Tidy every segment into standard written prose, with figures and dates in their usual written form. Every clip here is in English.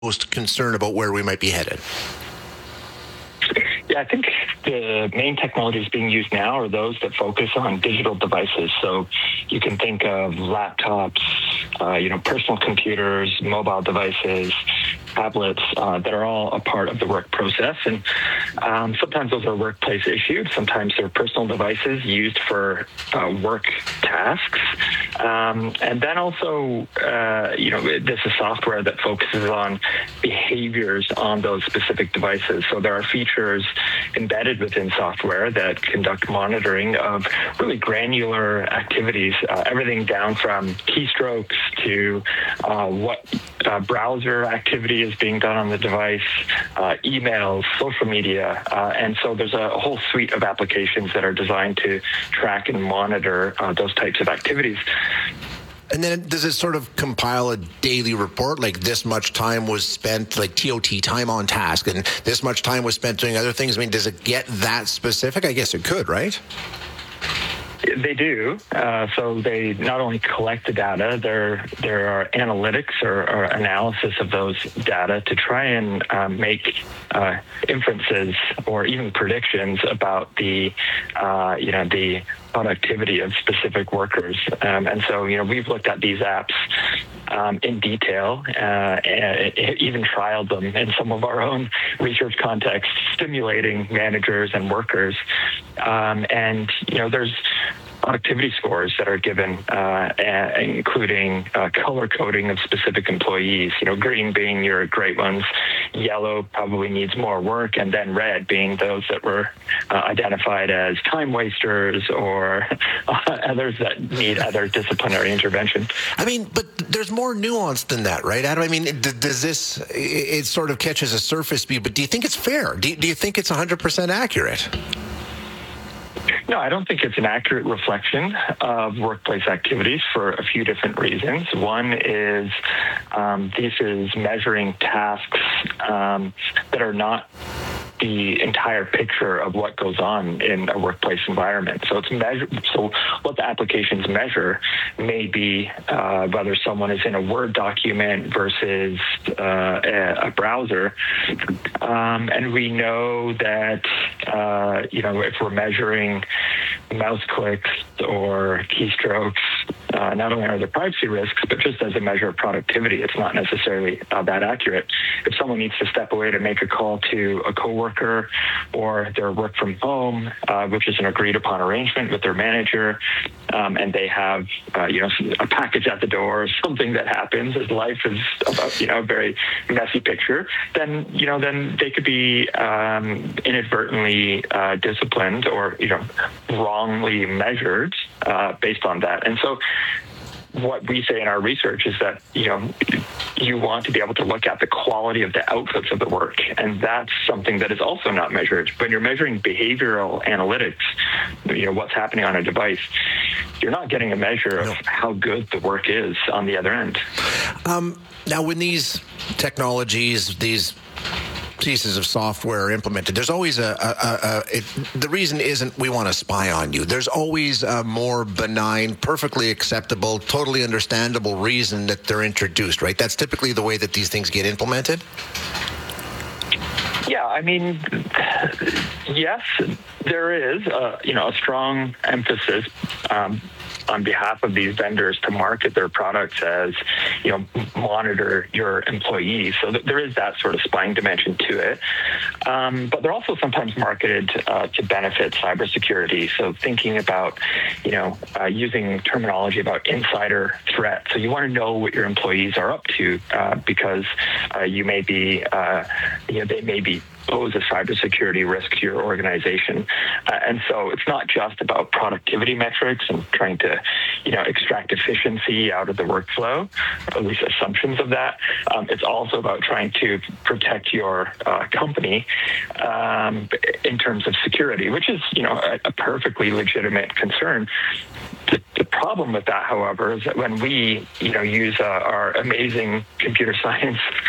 most concerned about where we might be headed? Yeah, I think the main technologies being used now are those that focus on digital devices. So you can think of laptops, personal computers, mobile devices, tablets that are all a part of the work process. And sometimes those are workplace issued. Sometimes they're personal devices used for work tasks. And then also, this is software that focuses on behaviors on those specific devices. So there are features embedded within software that conduct monitoring of really granular activities, everything down from keystrokes to what browser activity is being done on the device, emails, social media. And so there's a whole suite of applications that are designed to track and monitor those types of activities. And then does it sort of compile a daily report, like this much time was spent, like TOT, time on task, and this much time was spent doing other things? I mean, does it get that specific? I guess it could, right? They do. So they not only collect the data, there are analytics or analysis of those data to try and make inferences or even predictions about the productivity of specific workers. And so, we've looked at these apps in detail, and even trialed them in some of our own research contexts, stimulating managers and workers. There's productivity scores that are given, including color coding of specific employees, green being your great ones, yellow probably needs more work, and then red being those that were identified as time wasters or others that need other disciplinary intervention. I mean, but there's more nuance than that, right, Adam? I mean, does this, it sort of catches a surface view, but do you think it's fair? Do you think it's 100% accurate? No, I don't think it's an accurate reflection of workplace activities for a few different reasons. One is this is measuring tasks that are not the entire picture of what goes on in a workplace environment. So So what the applications measure may be whether someone is in a Word document versus a browser. And we know that if we're measuring mouse clicks or keystrokes, not only are there privacy risks, but just as a measure of productivity, it's not necessarily that accurate. If someone needs to step away to make a call to a coworker, or they're work from home, which is an agreed upon arrangement with their manager, and they have a package at the door, or something that happens as life is about a very messy picture, then they could be inadvertently disciplined or wrongly measured based on that. And so what we say in our research is that you want to be able to look at the quality of the outputs of the work, and that's something that is also not measured. When you're measuring behavioral analytics, what's happening on a device, you're not getting a measure of how good the work is on the other end. Now, when these technologies, these pieces of software are implemented, there's always the reason isn't we want to spy on you. There's always a more benign, perfectly acceptable, totally understandable reason that they're introduced, right? That's typically the way that these things get implemented. Yeah, I mean, yes, there is a strong emphasis on behalf of these vendors to market their products as, monitor your employees. So there is that sort of spying dimension to it. But they're also sometimes marketed to benefit cybersecurity. So thinking about, using terminology about insider threat. So you want to know what your employees are up to because you may be, they may be pose a cybersecurity risk to your organization. And so it's not just about productivity metrics and trying to, extract efficiency out of the workflow, or at least assumptions of that. It's also about trying to protect your company in terms of security, which is, a perfectly legitimate concern. The problem with that, however, is that when we, use our amazing computer science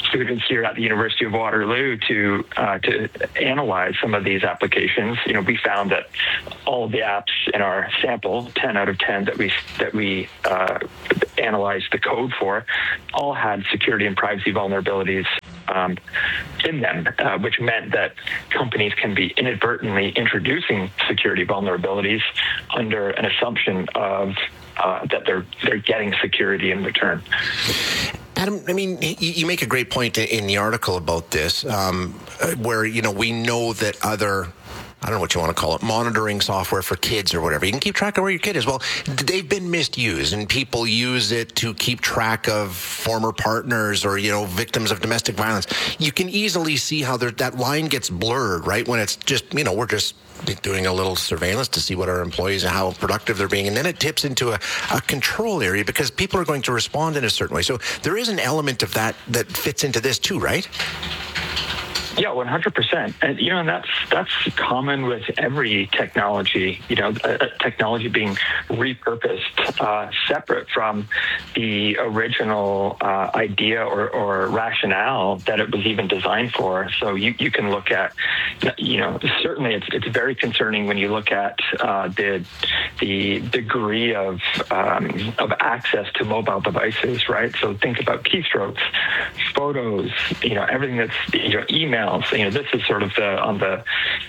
students here at the University of Waterloo to analyze some of these applications. We found that all of the apps in our sample, 10 out of 10 that we analyzed the code for, all had security and privacy vulnerabilities in them, which meant that companies can be inadvertently introducing security vulnerabilities under an assumption of that they're getting security in return. Adam, I mean, you make a great point in the article about this, where, we know that other, I don't know what you want to call it, monitoring software for kids or whatever. You can keep track of where your kid is. Well, they've been misused, and people use it to keep track of former partners or, victims of domestic violence. You can easily see how that line gets blurred, right? When it's just, we're just doing a little surveillance to see what our employees and how productive they're being. And then it tips into a control area because people are going to respond in a certain way. So there is an element of that fits into this too, right? Yeah, 100%. And, that's common with every technology, technology being repurposed separate from the original idea or rationale that it was even designed for. So you can look at, certainly it's very concerning when you look at the degree of access to mobile devices, right? So think about keystrokes, photos, everything that's, email. This is sort of on the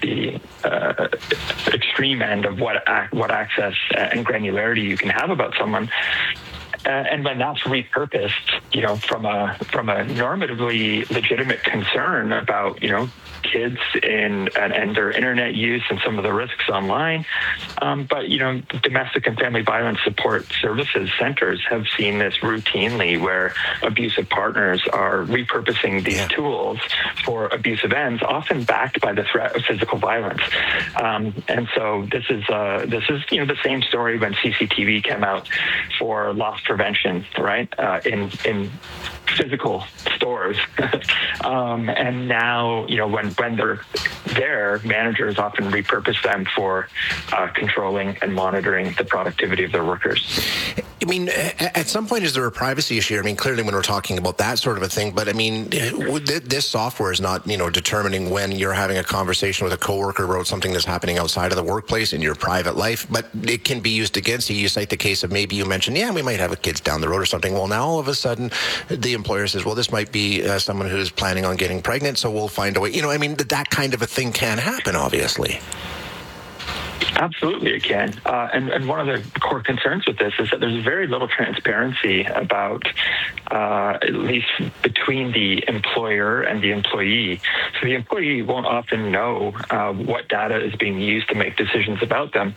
extreme end of what access and granularity you can have about someone. And when that's repurposed, from a normatively legitimate concern about, kids and their internet use and some of the risks online. But, domestic and family violence support services centers have seen this routinely where abusive partners are repurposing these tools for abusive ends, often backed by the threat of physical violence. And so this is the same story when CCTV came out for loss prevention, right? In physical stores. And now, when they're there, managers often repurpose them for controlling and monitoring the productivity of their workers. I mean, at some point, is there a privacy issue? I mean, clearly when we're talking about that sort of a thing, but I mean, this software is not, determining when you're having a conversation with a coworker about something that's happening outside of the workplace in your private life, but it can be used against you. You cite the case of maybe you mentioned, we might have a kids down the road or something. Well, now all of a sudden, the employer says, well, this might be someone who's planning on getting pregnant, so we'll find a way. That kind of a thing can happen, obviously. Absolutely, it can. And one of the core concerns with this is that there's very little transparency about, at least between the employer and the employee. So the employee won't often know what data is being used to make decisions about them,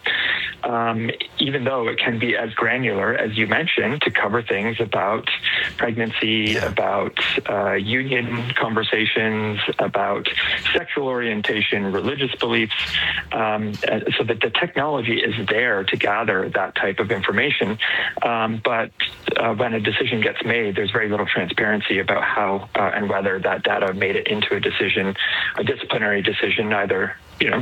even though it can be as granular as you mentioned to cover things about pregnancy, about union conversations, about sexual orientation, religious beliefs, so that the technology is there to gather that type of information. But when a decision gets made, there's very little transparency about how and whether that data made it into a decision, a disciplinary decision, either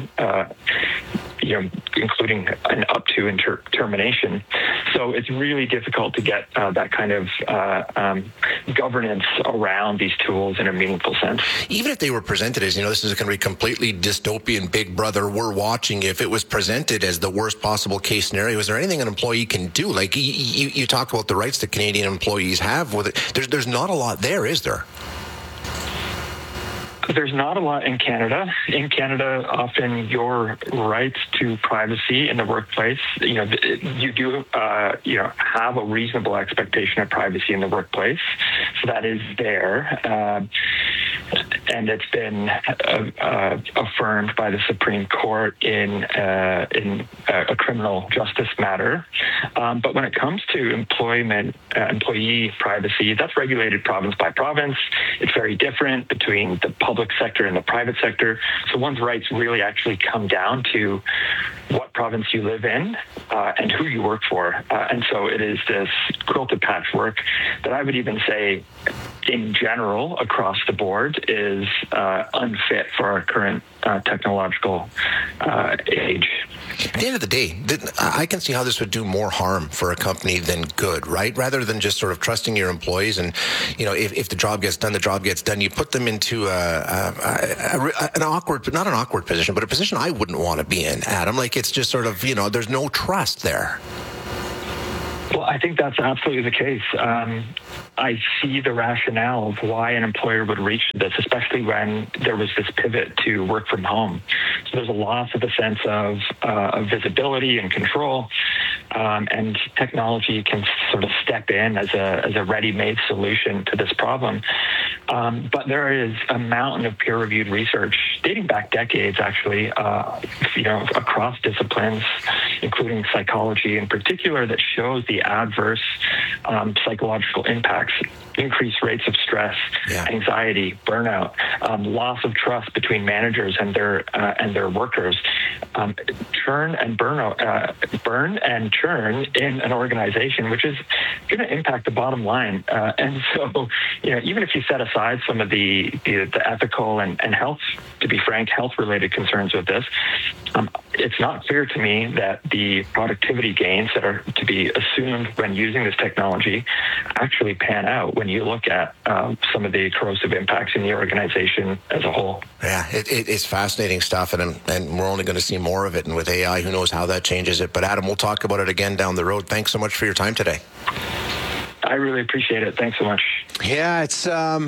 including an up to termination. So it's really difficult to get that kind of governance around these tools in a meaningful sense. Even if they were presented as, this is going to be completely dystopian Big Brother, we're watching, if it was presented as the worst possible case scenario, is there anything an employee can do? Like you talk about the rights that Canadian employees have with it. There's not a lot there, is there? There's not a lot in Canada. In Canada, often your rights to privacy in the workplace, you do, have a reasonable expectation of privacy in the workplace. So that is there. And it's been affirmed by the Supreme Court in a criminal justice matter. But when it comes to employee privacy, that's regulated province by province. It's very different between the public sector and the private sector. So one's rights really actually come down to what province you live in and who you work for. And so it is this quilted patchwork that I would even say in general across the board is is unfit for our current technological age. At the end of the day, I can see how this would do more harm for a company than good, right? Rather than just sort of trusting your employees and, if the job gets done, the job gets done. You put them into an awkward, not an awkward position, but a position I wouldn't want to be in, Adam. Like, it's just sort of, there's no trust there. Well, I think that's absolutely the case. I see the rationale of why an employer would reach this, especially when there was this pivot to work from home. So there's a loss of a sense of visibility and control, and technology can sort of step in as a ready-made solution to this problem. But there is a mountain of peer-reviewed research dating back decades, actually, across disciplines, including psychology in particular, that shows the adverse psychological impacts, increased rates of stress, anxiety, burnout, loss of trust between managers and their workers, churn and burn and churn in an organization, which is going to impact the bottom line. And so, even if you set aside some of the ethical and health, to be frank, health-related concerns with this, it's not clear to me that the productivity gains that are to be assumed when using this technology actually pan out when you look at some of the corrosive impacts in the organization as a whole. Yeah, it's fascinating stuff, and we're only going to see more of it. And with AI, who knows how that changes it. But Adam, we'll talk about it again down the road. Thanks so much for your time today. I really appreciate it. Thanks so much. Yeah, it's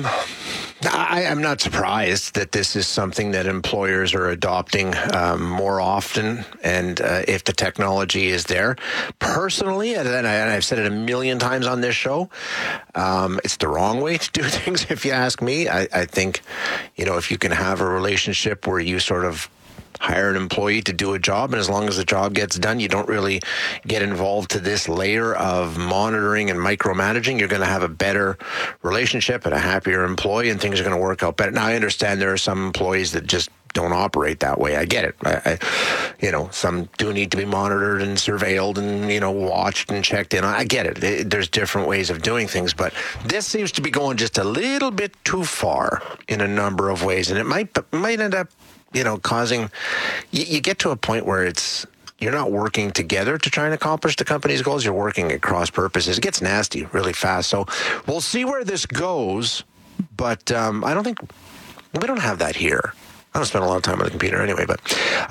I'm not surprised that this is something that employers are adopting more often, and if the technology is there. Personally, and I've said it a million times on this show, it's the wrong way to do things, if you ask me. I think, if you can have a relationship where you sort of hire an employee to do a job, and as long as the job gets done, you don't really get involved to this layer of monitoring and micromanaging, you're going to have a better relationship and a happier employee, and things are going to work out better. Now, I understand there are some employees that just don't operate that way. I get it. Some do need to be monitored and surveilled and, watched and checked in. I get it. There's different ways of doing things, but this seems to be going just a little bit too far in a number of ways, and it might end up causing, you get to a point where you're not working together to try and accomplish the company's goals. You're working at cross purposes. It gets nasty really fast. So we'll see where this goes, but I don't think, we don't have that here. I don't spend a lot of time on the computer anyway, but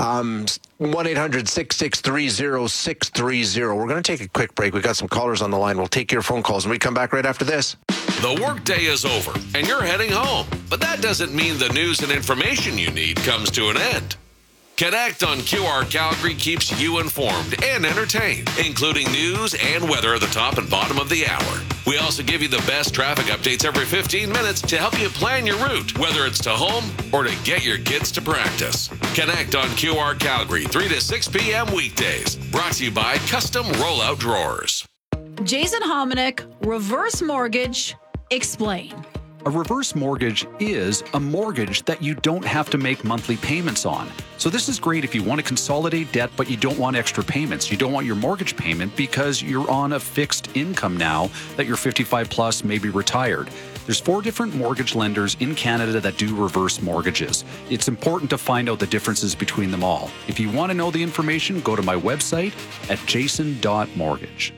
1-800-663-0630. We're going to take a quick break. We've got some callers on the line. We'll take your phone calls, and we come back right after this. The workday is over, and you're heading home. But that doesn't mean the news and information you need comes to an end. Connect on QR Calgary keeps you informed and entertained, including news and weather at the top and bottom of the hour. We also give you the best traffic updates every 15 minutes to help you plan your route, whether it's to home or to get your kids to practice. Connect on QR Calgary, 3 to 6 p.m. weekdays. Brought to you by Custom Rollout Drawers. Jason Hominick, Reverse Mortgage, explain. A reverse mortgage is a mortgage that you don't have to make monthly payments on. So this is great if you want to consolidate debt, but you don't want extra payments. You don't want your mortgage payment because you're on a fixed income now that you're 55 plus, maybe retired. There's 4 different mortgage lenders in Canada that do reverse mortgages. It's important to find out the differences between them all. If you want to know the information, go to my website at jason.mortgage.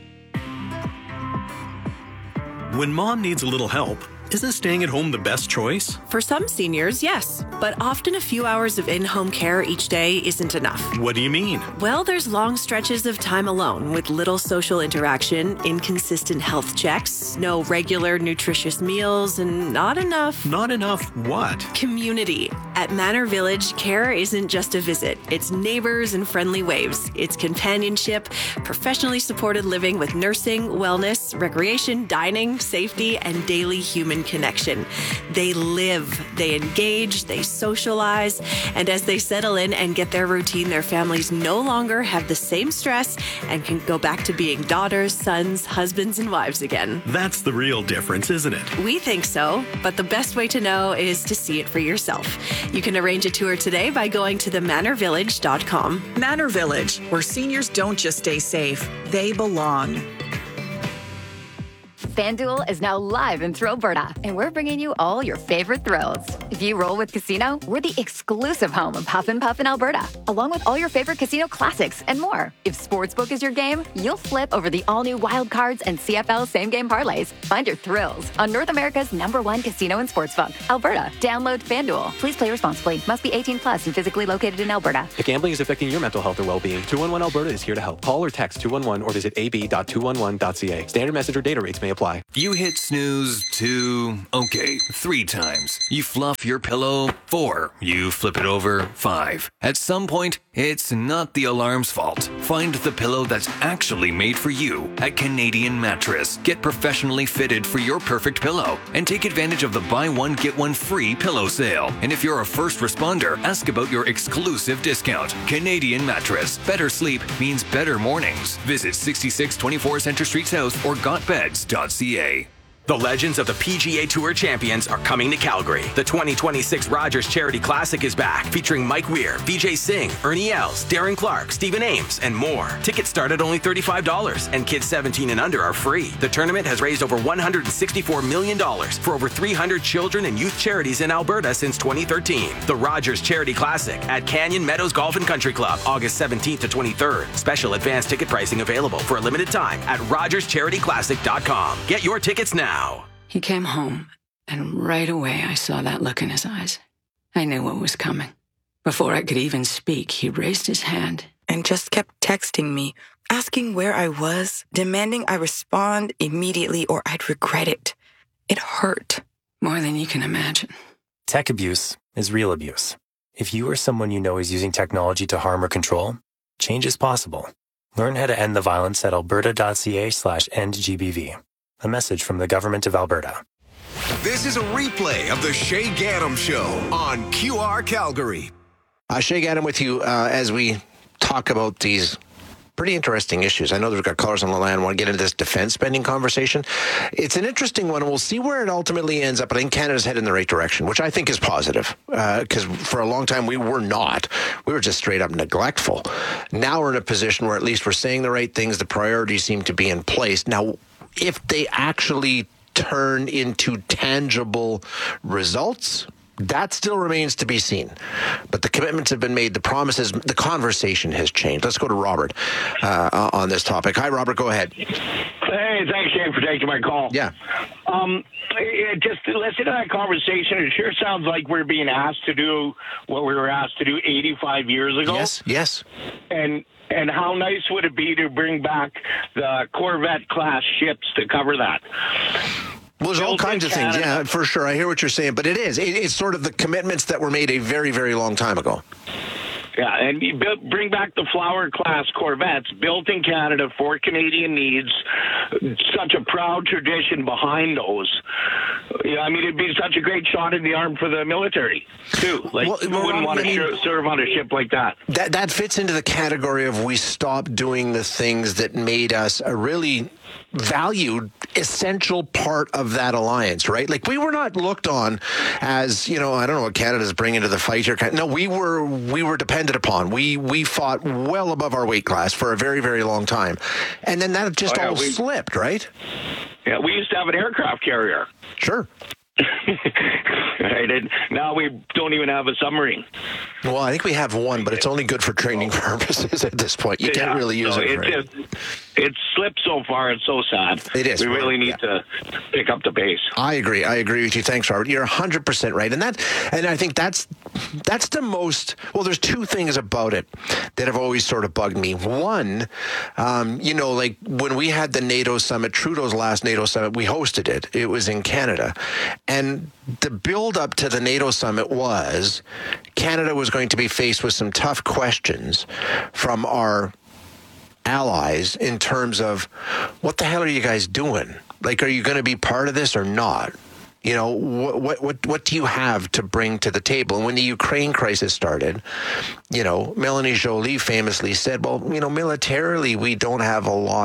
When mom needs a little help, isn't staying at home the best choice? For some seniors, yes. But often a few hours of in-home care each day isn't enough. What do you mean? Well, there's long stretches of time alone with little social interaction, inconsistent health checks, no regular nutritious meals, and not enough... Not enough what? Community. At Manor Village, care isn't just a visit. It's neighbors and friendly waves. It's companionship, professionally supported living with nursing, wellness, recreation, dining, safety, and daily human connection. They live, they engage, they socialize, and as they settle in and get their routine, their families no longer have the same stress and can go back to being daughters, sons, husbands, and wives again. That's the real difference, isn't it? We think so, but the best way to know is to see it for yourself. You can arrange a tour today by going to themanorvillage.com. Manor Village, where seniors don't just stay safe, they belong. FanDuel is now live in Alberta, and we're bringing you all your favorite thrills. If you roll with Casino, we're the exclusive home of Huff and Puff in Alberta, along with all your favorite casino classics and more. If Sportsbook is your game, you'll flip over the all-new Wild Cards and CFL same-game parlays. Find your thrills on North America's #1 casino and sportsbook, Alberta. Download FanDuel. Please play responsibly. Must be 18 plus and physically located in Alberta. If gambling is affecting your mental health or well-being, 211 Alberta is here to help. Call or text 211 or visit ab.211.ca. Standard message or data rates may apply. You hit snooze 3 times. You fluff your pillow 4. You flip it over 5. At some point, it's not the alarm's fault. Find the pillow that's actually made for you at Canadian Mattress. Get professionally fitted for your perfect pillow and take advantage of the buy one, get one free pillow sale. And if you're a first responder, ask about your exclusive discount. Canadian Mattress. Better sleep means better mornings. Visit 6624 Centre Street South or gotbeds.ca. The legends of the PGA Tour champions are coming to Calgary. The 2026 Rogers Charity Classic is back, featuring Mike Weir, Vijay Singh, Ernie Els, Darren Clark, Stephen Ames, and more. Tickets start at only $35, and kids 17 and under are free. The tournament has raised over $164 million for over 300 children and youth charities in Alberta since 2013. The Rogers Charity Classic at Canyon Meadows Golf and Country Club, August 17th to 23rd. Special advance ticket pricing available for a limited time at rogerscharityclassic.com. Get your tickets now. He came home, and right away I saw that look in his eyes. I knew what was coming. Before I could even speak, he raised his hand and just kept texting me, asking where I was, demanding I respond immediately or I'd regret it. It hurt. More than you can imagine. Tech abuse is real abuse. If you or someone you know is using technology to harm or control, change is possible. Learn how to end the violence at alberta.ca/endgbv. A message from the Government of Alberta. This is a replay of the Shay Gaddam Show on QR Calgary. Shay Gaddam with you as we talk about these pretty interesting issues. I know we've got callers on the line. I want to get into this defense spending conversation. It's an interesting one, and we'll see where it ultimately ends up. I think Canada's headed in the right direction, which I think is positive, because for a long time we were not. We were just straight up neglectful. Now we're in a position where at least we're saying the right things. The priorities seem to be in place. Now, if they actually turn into tangible results, that still remains to be seen. But the commitments have been made, the promises, the conversation has changed. Let's go to Robert on this topic. Hi, Robert, go ahead. Hey, thanks, Shane, for taking my call. Yeah. Just to listen to that conversation, it sure sounds like we're being asked to do what we were asked to do 85 years ago. Yes. And how nice would it be to bring back the Corvette-class ships to cover that? Well, there's all kinds of things, yeah, for sure. I hear what you're saying, but it is. It's sort of the commitments that were made a very, very long time ago. Yeah, and you bring back the Flower-class Corvettes, built in Canada for Canadian needs. Such a proud tradition behind those. Yeah, I mean, it'd be such a great shot in the arm for the military, too. Like, who wouldn't want to serve on a ship like that? That fits into the category of we stopped doing the things that made us a really valued, essential part of that alliance, right? Like, we were not looked on as, I don't know what Canada's bringing to the fight here. No, we were dependent upon. We fought well above our weight class for a very, very long time. And then that just slipped, right? Yeah, we used to have an aircraft carrier. Sure. Right, and now we don't even have a submarine. Well, I think we have one, but it's only good for training purposes at this point. You can't really use it. It's slipped so far. It's so sad. It is. We really need to pick up the pace. I agree with you. Thanks, Robert. You're 100% right. And I think that's the most, well, there's two things about it that have always sort of bugged me. One, like when we had the NATO summit, Trudeau's last NATO summit, we hosted it. It was in Canada. And the build up to the NATO summit was Canada was going to be faced with some tough questions from our allies in terms of what the hell are you guys doing? Like, are you going to be part of this or not? What do you have to bring to the table? And when the Ukraine crisis started, Melanie Joly famously said, well, militarily, we don't have a lot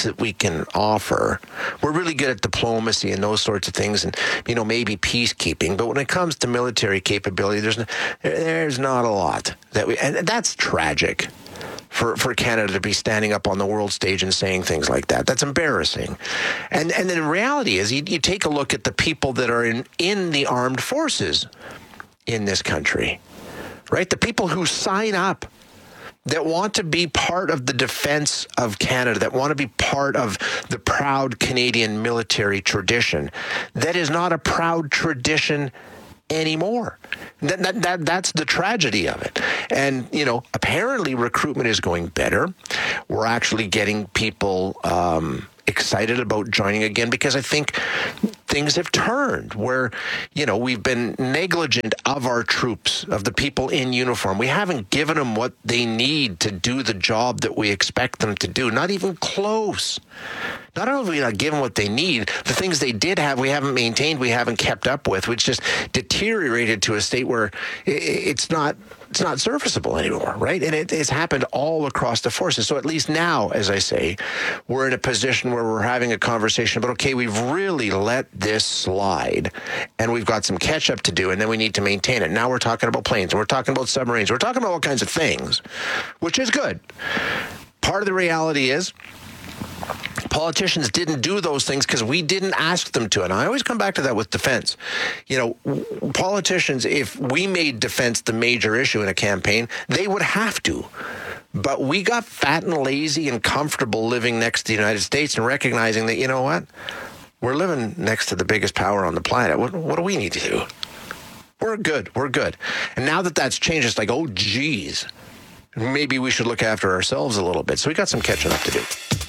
best that we can offer. We're really good at diplomacy and those sorts of things, and maybe peacekeeping. But when it comes to military capability, there's not a lot and that's tragic. For Canada to be standing up on the world stage and saying things like that. That's embarrassing. And then the reality is, you take a look at the people that are in the armed forces in this country, right? The people who sign up, that want to be part of the defense of Canada, that want to be part of the proud Canadian military tradition. That is not a proud tradition anymore. That's the tragedy of it. And, apparently recruitment is going better. We're actually getting people excited about joining again, because I think things have turned where, we've been negligent of our troops, of the people in uniform. We haven't given them what they need to do the job that we expect them to do. Not even close. Not only have we not given what they need, the things they did have, we haven't maintained, we haven't kept up with, which just deteriorated to a state where it's not serviceable anymore, right? And it's happened all across the forces. So at least now, as I say, we're in a position where we're having a conversation about, okay, we've really let this slide and we've got some catch up to do, and then we need to maintain it. Now we're talking about planes and we're talking about submarines. We're talking about all kinds of things, which is good. Part of the reality is, politicians didn't do those things because we didn't ask them to. And I always come back to that with defense. Politicians, if we made defense the major issue in a campaign, they would have to. But we got fat and lazy and comfortable living next to the United States and recognizing that, what? We're living next to the biggest power on the planet. What do we need to do? We're good. And now that that's changed, it's like, oh, geez, maybe we should look after ourselves a little bit. So we got some catching up to do.